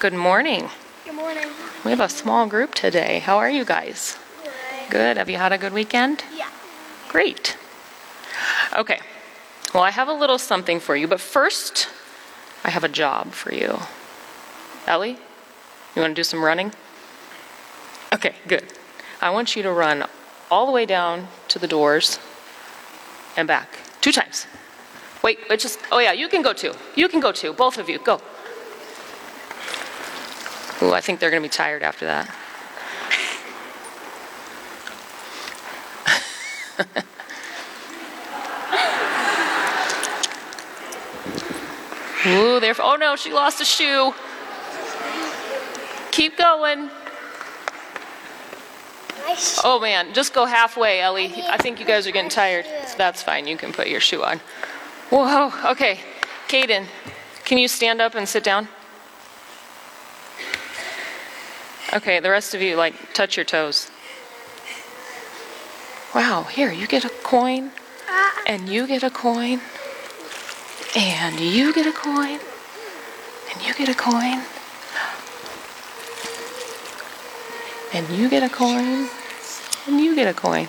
Good morning. Good morning. We have a small group today. How are you guys? Good. Have you had a good weekend? Yeah. Great. Okay. Well, I have a little something for you, but first, I have a job for you. Ellie, you want to do some running? Okay, good. I want you to run all the way down to the doors and back 2 times. Wait, oh yeah, you can go too. You can go too, both of you, go. Ooh, I think they're going to be tired after that. Ooh, oh no, she lost a shoe. Keep going. Oh man, just go halfway, Ellie. I think you guys are getting tired. So that's fine, you can put your shoe on. Whoa, okay. Caden, can you stand up and sit down? Okay, the rest of you, touch your toes. Wow, here, you get a coin, and you get a coin, and you get a coin, and you get a coin, and you get a coin, and you get a coin.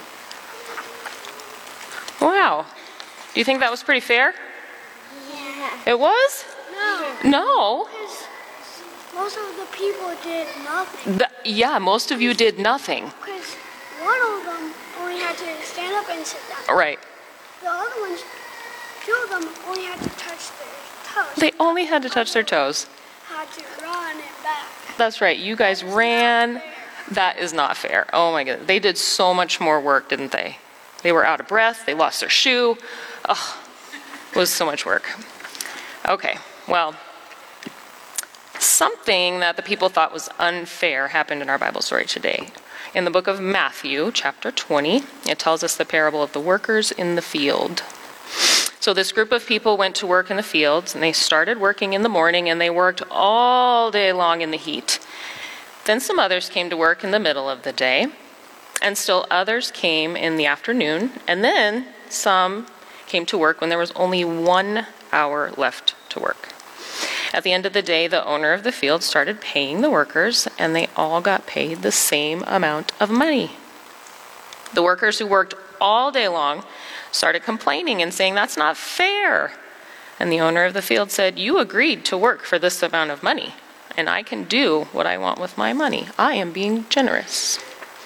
Wow. Do you think that was pretty fair? Yeah. It was? No. No? Because most of the people did nothing. Yeah, most of you did nothing. Because one of them only had to stand up and sit down. Right. The other ones, 2 of them only had to touch their toes. They only had to touch their toes. Had to run and back. That's right. You guys ran. That is not fair. Oh my goodness. They did so much more work, didn't they? They were out of breath. They lost their shoe. Oh, it was so much work. Okay. Well, something that the people thought was unfair happened in our Bible story today. In the book of Matthew, chapter 20, it tells us the parable of the workers in the field. So this group of people went to work in the fields, and they started working in the morning, and they worked all day long in the heat. Then some others came to work in the middle of the day, and still others came in the afternoon, and then some came to work when there was only 1 hour left to work. At the end of the day, the owner of the field started paying the workers, and they all got paid the same amount of money. The workers who worked all day long started complaining and saying, "That's not fair." And the owner of the field said, "You agreed to work for this amount of money, and I can do what I want with my money. I am being generous."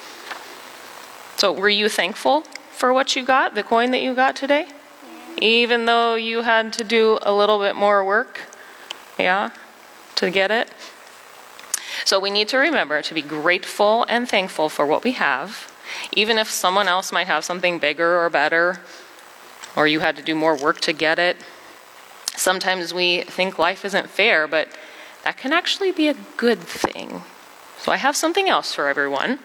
So were you thankful for what you got, the coin that you got today? Even though you had to do a little bit more work? Yeah, to get it. So we need to remember to be grateful and thankful for what we have, even if someone else might have something bigger or better, or you had to do more work to get it. Sometimes we think life isn't fair, but that can actually be a good thing. So I have something else for everyone.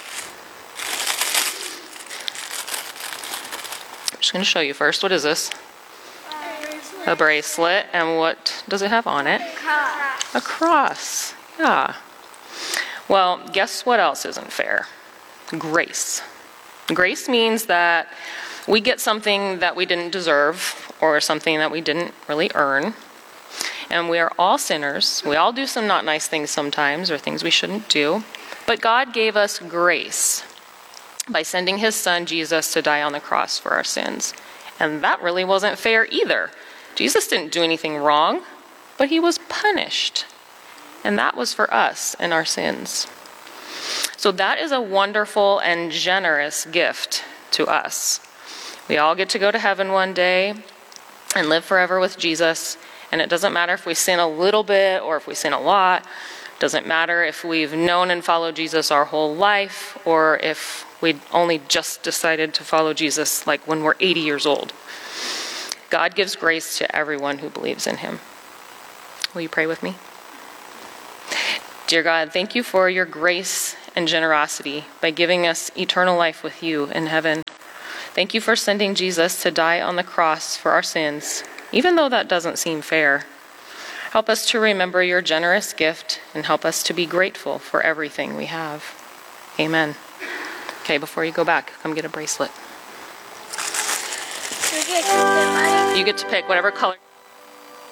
I'm just going to show you first. What is this? A bracelet. And what does it have on it? A cross. Yeah. Well, guess what else isn't fair? Grace. Grace means that we get something that we didn't deserve or something that we didn't really earn. And we are all sinners. We all do some not nice things sometimes or things we shouldn't do. But God gave us grace by sending his son Jesus to die on the cross for our sins. And that really wasn't fair either. Jesus didn't do anything wrong, but he was punished. And that was for us and our sins. So that is a wonderful and generous gift to us. We all get to go to heaven one day and live forever with Jesus. And it doesn't matter if we sin a little bit or if we sin a lot. It doesn't matter if we've known and followed Jesus our whole life or if we only just decided to follow Jesus when we're 80 years old. God gives grace to everyone who believes in him. Will you pray with me? Dear God, thank you for your grace and generosity by giving us eternal life with you in heaven. Thank you for sending Jesus to die on the cross for our sins, even though that doesn't seem fair. Help us to remember your generous gift and help us to be grateful for everything we have. Amen. Okay, before you go back, come get a bracelet. You get to pick whatever color.